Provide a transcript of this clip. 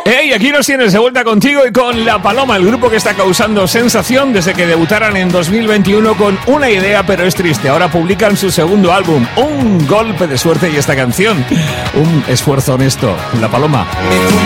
Hey, aquí nos tienes de vuelta contigo y con La Paloma, el grupo que está causando sensación desde que debutaran en 2021 con una idea, pero es triste. Ahora publican su segundo álbum, Un golpe de suerte, y esta canción, un esfuerzo honesto. La Paloma.